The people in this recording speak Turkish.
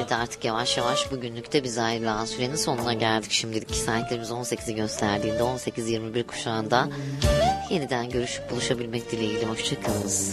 Evet, artık yavaş yavaş bugünlükte biz ayrılan sürenin sonuna geldik. Şimdilik saatlerimiz 18'i gösterdiğinde 18-21 kuşağında yeniden görüşüp buluşabilmek dileğiyle. Hoşçakalınız.